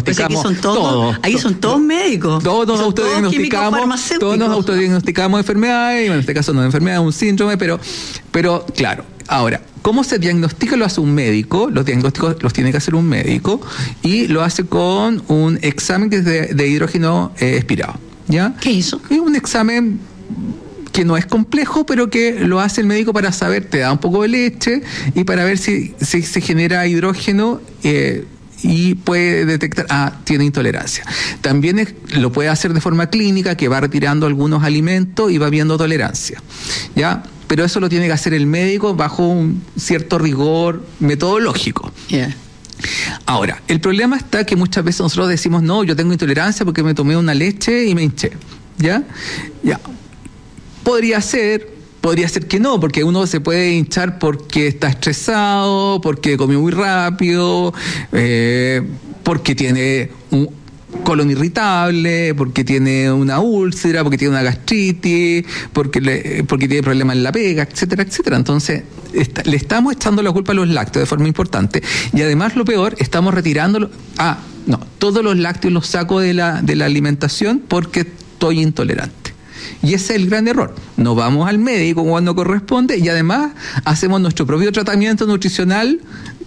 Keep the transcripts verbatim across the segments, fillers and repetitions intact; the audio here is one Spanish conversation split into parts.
autodiagnosticamos. Son todos, todos, ahí son todos médicos. Todos nos son autodiagnosticamos. Todos, todos nos autodiagnosticamos enfermedades, y en este caso no es enfermedad, es un síndrome, pero, pero claro, ahora, ¿cómo se diagnostica? Lo hace un médico, los diagnósticos los tiene que hacer un médico, y lo hace con un examen que es de, de hidrógeno eh, expirado. ¿Ya? ¿Qué es eso? Es un examen que no es complejo, pero que lo hace el médico para saber, te da un poco de leche y para ver si, si se genera hidrógeno eh, y puede detectar, ah, tiene intolerancia. También es, lo puede hacer de forma clínica, que va retirando algunos alimentos y va viendo tolerancia, ¿ya? Pero eso lo tiene que hacer el médico bajo un cierto rigor metodológico. Yeah. Ahora, el problema está que muchas veces nosotros decimos, no, yo tengo intolerancia porque me tomé una leche y me hinché, ¿ya? Ya. Podría ser, podría ser que no, porque uno se puede hinchar porque está estresado, porque comió muy rápido, eh, porque tiene un colon irritable, porque tiene una úlcera, porque tiene una gastritis, porque le, porque tiene problemas en la pega, etcétera, etcétera. Entonces, está, le estamos echando la culpa a los lácteos de forma importante, y además lo peor, estamos retirándolo. Ah, no, todos los lácteos los saco de la, de la alimentación porque estoy intolerante. Y ese es el gran error. No vamos al médico cuando corresponde, y además hacemos nuestro propio tratamiento nutricional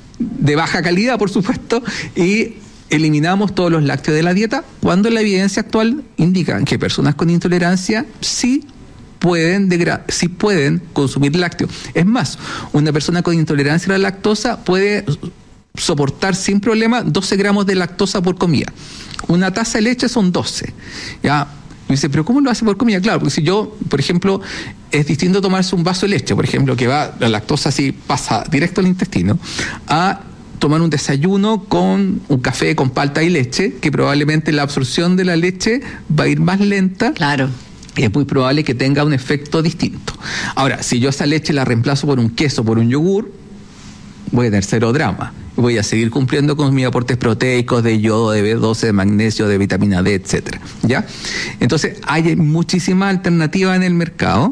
de baja calidad, por supuesto, y eliminamos todos los lácteos de la dieta, cuando la evidencia actual indica que personas con intolerancia sí pueden, degra- sí pueden consumir lácteos. Es más, una persona con intolerancia a la lactosa puede soportar sin problema doce gramos de lactosa por comida. Una taza de leche son doce. ¿Ya? Me dice, ¿pero cómo lo hace por comida? Claro, porque si yo, por ejemplo, es distinto tomarse un vaso de leche, por ejemplo, que va, la lactosa así pasa directo al intestino, a tomar un desayuno con un café con palta y leche, que probablemente la absorción de la leche va a ir más lenta. Claro. Y es muy probable que tenga un efecto distinto. Ahora, si yo esa leche la reemplazo por un queso, por un yogur, voy a tener cero drama. Voy a seguir cumpliendo con mis aportes proteicos de yodo, de B doce, de magnesio, de vitamina D, etcétera. ¿Ya? Entonces, hay muchísimas alternativas en el mercado.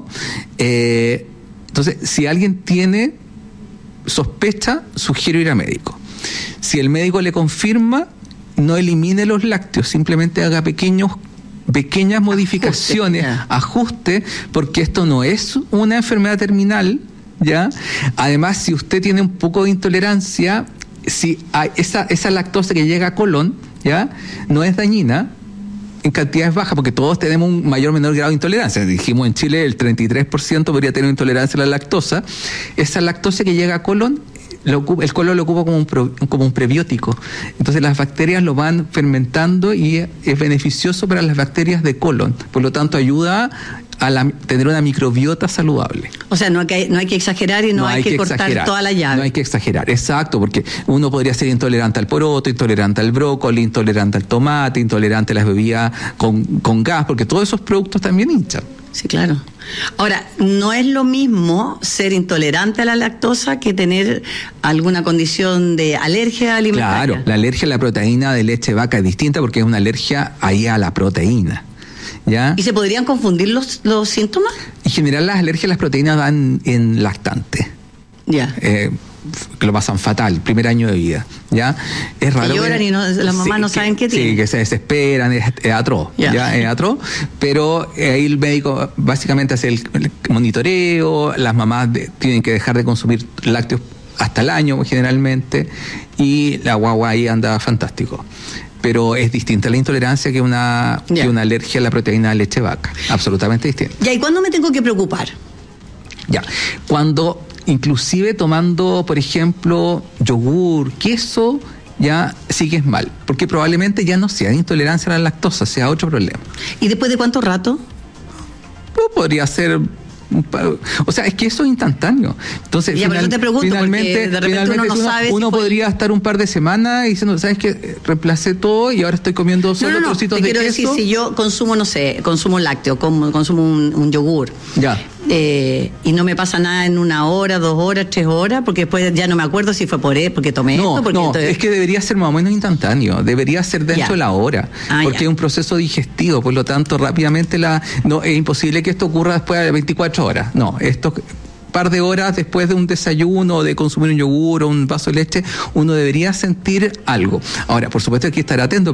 Eh, entonces, si alguien tiene sospecha, sugiero ir a médico. Si el médico le confirma, no elimine los lácteos, simplemente haga pequeños pequeñas modificaciones, ajuste, ajuste, porque esto no es una enfermedad terminal, ¿ya? Además, si usted tiene un poco de intolerancia, si hay esa, esa lactosa que llega a colon, ¿ya? No es dañina en cantidades bajas, porque todos tenemos un mayor o menor grado de intolerancia. Dijimos en Chile el treinta y tres por ciento podría tener intolerancia a la lactosa. Esa lactosa que llega a colon, lo ocupa, el colon lo ocupa como un, pro, como un prebiótico. Entonces las bacterias lo van fermentando y es beneficioso para las bacterias de colon. Por lo tanto, ayuda a la, tener una microbiota saludable. O sea, no hay que, no hay que exagerar y no, no hay, hay que, que cortar exagerar. Toda la llave. No hay que exagerar, exacto, porque uno podría ser intolerante al poroto, intolerante al brócoli, intolerante al tomate, intolerante a las bebidas con, con gas, porque todos esos productos también hinchan. Sí, claro. Ahora, no es lo mismo ser intolerante a la lactosa que tener alguna condición de alergia alimentaria. Claro, la alergia a la proteína de leche de vaca es distinta porque es una alergia ahí a la proteína. ¿Ya? ¿Y se podrían confundir los, los síntomas? En general, las alergias a las proteínas dan en lactante. Ya. Eh, que lo pasan fatal, primer año de vida, ¿ya? Es raro. Y lloran que, y no, las mamás sí, no saben que, qué tienen. Sí, que se desesperan, es, es atroz, yeah. ¿ya? Es atroz, pero ahí el médico básicamente hace el, el monitoreo, las mamás de, tienen que dejar de consumir lácteos hasta el año generalmente, y la guagua ahí anda fantástico. Pero es distinta la intolerancia que una, yeah. que una alergia a la proteína de leche vaca, absolutamente distinta. Ya, ¿y cuándo me tengo que preocupar? Ya, cuando inclusive tomando, por ejemplo, yogur, queso, ya sí que es mal, porque probablemente ya no sea intolerancia a la lactosa, sea otro problema. ¿Y después de cuánto rato? Pues podría ser... O sea, es que eso es instantáneo. Entonces, ya, final, te pregunto, finalmente, de repente finalmente uno no uno, sabe uno si podría estar un par de semanas diciendo, ¿sabes qué? Reemplacé todo y ahora estoy comiendo solo no, no, no, trocitos te de quiero queso. Decir, si yo consumo, no sé, consumo lácteo, como, consumo un, un yogur. Ya. Eh, y no me pasa nada en una hora, dos horas, tres horas, porque después ya no me acuerdo si fue por porque tomé no, esto. Porque no, entonces... es que debería ser más o menos instantáneo, debería ser dentro ya. de la hora, ah, porque ya. es un proceso digestivo, por lo tanto rápidamente la no es imposible que esto ocurra después de veinticuatro horas, no, esto par de horas después de un desayuno, de consumir un yogur o un vaso de leche, uno debería sentir algo. Ahora, por supuesto hay que estar atento,